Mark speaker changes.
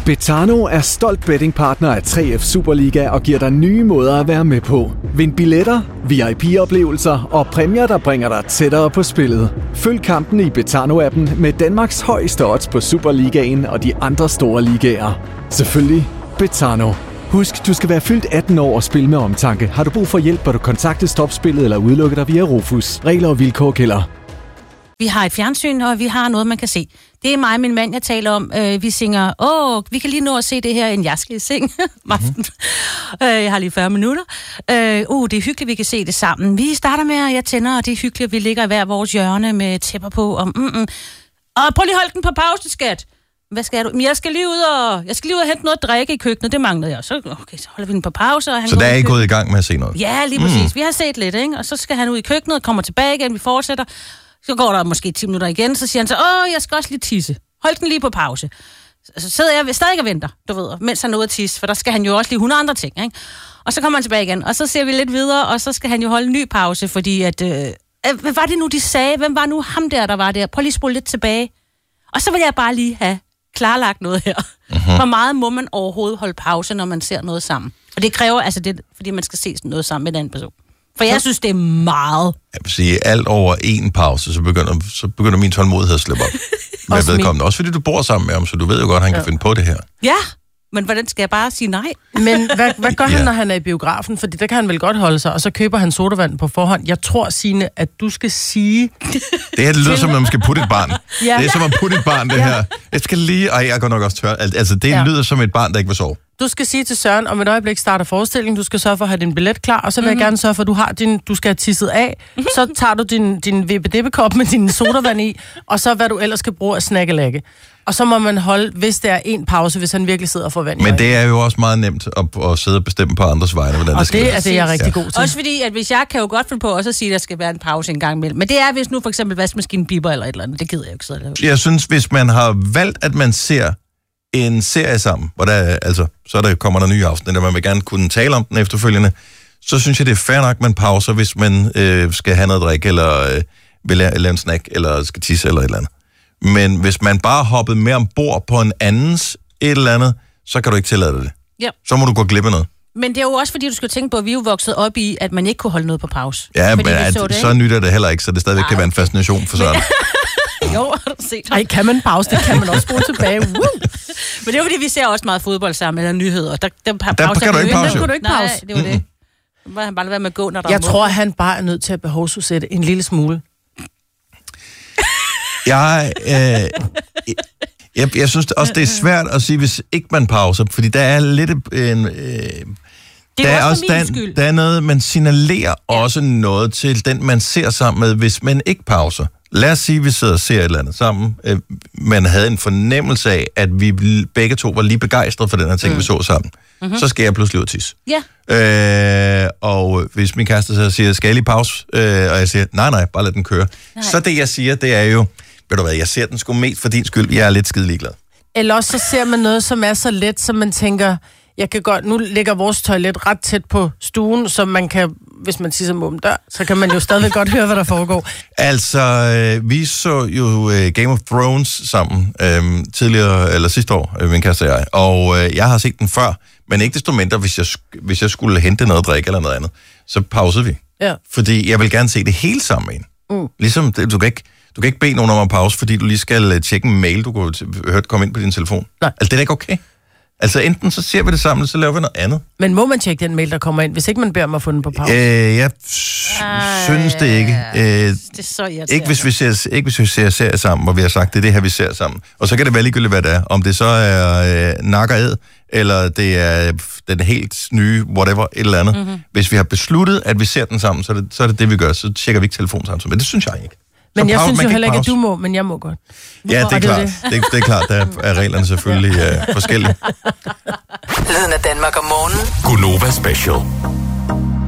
Speaker 1: Betano er stolt bettingpartner af 3F Superliga og giver dig nye måder at være med på. Vind billetter, VIP-oplevelser og præmier, der bringer dig tættere på spillet. Følg kampen i Betano-appen med Danmarks højeste odds på Superligaen og de andre store ligaer. Selvfølgelig Betano. Husk, du skal være fyldt 18 år og spille med omtanke. Har du brug for hjælp, bør du kontakte Stopspillet eller udelukke dig via Rufus. Regler og vilkår gælder.
Speaker 2: Vi har et fjernsyn, og vi har noget, man kan se. Det er mig og min mand, jeg taler om. Vi synger, vi kan lige nå at se det her, en jeg skal i seng. Jeg har lige 40 minutter. Det er hyggeligt, vi kan se det sammen. Vi starter med, at jeg tænder, og det er hyggeligt, at vi ligger i hver vores hjørne med tæpper på. Og prøv lige at holde den på pause, skat. Hvad skal du? Jeg skal lige ud og hente noget at drikke i køkkenet. Det manglede jeg. Så holder vi den på pause. Og han
Speaker 3: så der er I gået i gang med at se noget?
Speaker 2: Ja, lige præcis. Vi har set lidt, ikke? Og så skal han ud i køkkenet og kommer tilbage igen. Vi fortsætter. Så går der måske 10 minutter igen, så siger han så, jeg skal også lige tisse. Hold den lige på pause. Så sidder jeg stadig og venter, du ved, mens han er ude at tisse, for der skal han jo også lige 100 andre ting, ikke? Og så kommer han tilbage igen, og så ser vi lidt videre, og så skal han jo holde en ny pause, fordi at, hvad var det nu, de sagde? Hvem var nu ham der var der? Prøv lige at spole lidt tilbage. Og så vil jeg bare lige have klarlagt noget her. Hvor meget må man overhovedet holde pause, når man ser noget sammen? Og det kræver, altså det, fordi man skal se noget sammen med en anden person. For jeg synes, det er meget. Jeg
Speaker 3: vil sige, alt over en pause, så begynder min tålmodighed at slippe op. Med vedkommende. Også fordi du bor sammen med ham, så du ved jo godt, at han kan finde på det her.
Speaker 2: Ja, men hvordan skal jeg bare sige nej?
Speaker 4: Men hvad gør han, når han er i biografen? Fordi der kan han vel godt holde sig, og så køber han sodavand på forhånd. Jeg tror, Signe, at du skal sige...
Speaker 3: Det her lyder som, når man skal putte et barn. Ja. Det er som at putte et barn, det her. Jeg skal lige... jeg går nok også tør. Altså, det lyder som et barn, der ikke vil sove.
Speaker 4: Du skal sige til Søren, om et øjeblik starter forestillingen, du skal sørge for at have din billet klar, og så vil jeg gerne sørge for, at du skal have tisset af, så tager du din VBDB-kop med din sodavand i, og så hvad du ellers skal bruge af snakkelægge. Og så må man holde, hvis det er en pause, hvis han virkelig sidder og får vand.
Speaker 3: Men det er jo også meget nemt at sidde og bestemme på andres vegne, hvordan det skal være.
Speaker 4: Og det er jeg rigtig god til.
Speaker 2: Også fordi, at hvis jeg kan jo godt finde på også at sige, at der skal være en pause en gang imellem. Men det er, hvis nu for eksempel vaskemaskinen biber eller et eller andet. Det gider jeg jo ikke sidde.
Speaker 3: Jeg synes, hvis man har valgt, at man ser en serie sammen, hvor kommer der nye afsnit, og man vil gerne kunne tale om den efterfølgende, så synes jeg, det er fair nok, man pauser, hvis man skal have noget at drikke, eller vil lave en snack, eller skal tisse, eller et eller andet. Men hvis man bare hoppede med ombord på en andens et eller andet, så kan du ikke tillade det.
Speaker 2: Ja.
Speaker 3: Så må du gå glip af noget.
Speaker 2: Men det er jo også, fordi du skal tænke på, at vi er jo vokset op i, at man ikke kunne holde noget på pause.
Speaker 3: Ja, men så nytter det heller ikke, så det stadigvæk kan være en fascination for Søren.
Speaker 2: Jo, har du set ham?
Speaker 4: Ej, kan man pause, det kan man også bruge tilbage.
Speaker 2: Men det er jo, fordi vi ser også meget fodbold sammen, eller nyheder. Der
Speaker 3: kan du ikke pause.
Speaker 4: Der kunne du ikke pause.
Speaker 2: Nej, det var det. Så må han bare lade være med at gå, når der
Speaker 4: Jeg tror, han bare er nødt til at behovsudsætte en lille smule.
Speaker 3: Jeg synes også, det er svært at sige, hvis ikke man pauser, fordi der er lidt en...
Speaker 2: Det er også
Speaker 3: der er noget, man signalerer også noget til den, man ser sammen med, hvis man ikke pauser. Lad os sige, at vi sidder og ser et eller andet sammen. Man havde en fornemmelse af, at vi begge to var lige begejstrede for den her ting, vi så sammen. Så skal jeg pludselig ud og tisse.
Speaker 2: Ja.
Speaker 3: Og hvis min kæreste så siger, skal jeg lige pause? Og jeg siger, nej, bare lad den køre. Nej. Så det, jeg siger, det er jo, ved du hvad, jeg ser den sgu mest for din skyld. Jeg er lidt skide ligeglad.
Speaker 4: Eller også så ser man noget, som er så let, som man tænker, nu ligger vores toilet ret tæt på stuen, så man kan, hvis man tisser med åben dør, så kan man jo stadig godt høre, hvad der foregår.
Speaker 3: Altså, vi så jo Game of Thrones sammen tidligere, eller sidste år, min kæreste og jeg, og jeg har set den før, men ikke desto mindre, hvis jeg skulle hente noget at drikke eller noget andet, så pausede vi. Ja. Fordi jeg vil gerne se det hele sammen med en. Ligesom, du kan ikke bede nogen om at pause, fordi du lige skal tjekke en mail, du kunne høre komme ind på din telefon. Nej. Altså, det er da ikke okay. Altså, enten så ser vi det sammen, så laver vi noget andet.
Speaker 4: Men må man tjekke den mail, der kommer ind, hvis ikke man beder om at få den på pause?
Speaker 3: Jeg synes det ikke.
Speaker 2: Det er så
Speaker 3: ikke hvis vi ser serier sammen, hvor vi har sagt, det er det her, vi ser sammen. Og så kan det være ligegyldigt, hvad det er. Om det så er nak og æd, eller det er den helt nye, whatever, et eller andet. Mm-hmm. Hvis vi har besluttet, at vi ser den sammen, så er det vi gør. Så tjekker vi ikke telefonen sammen. Men det synes jeg ikke.
Speaker 4: Men jeg synes jo heller ikke, at du må, men jeg må godt.
Speaker 3: Ja, det er klart. Det er klart, der er reglerne selvfølgelig forskellige.
Speaker 5: Lyden af Danmark om morgenen.
Speaker 6: Gunova Special.